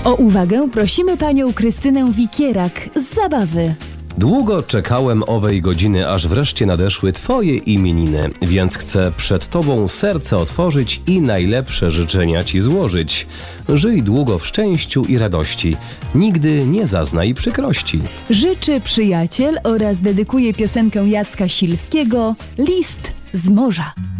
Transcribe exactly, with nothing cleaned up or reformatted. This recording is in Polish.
O uwagę prosimy panią Krystynę Wikierak z Zabawy. Długo czekałem owej godziny, aż wreszcie nadeszły twoje imieniny, więc chcę przed tobą serce otworzyć i najlepsze życzenia ci złożyć. Żyj długo w szczęściu i radości, nigdy nie zaznaj przykrości. Życzy przyjaciel oraz dedykuje piosenkę Jacka Silskiego List z morza.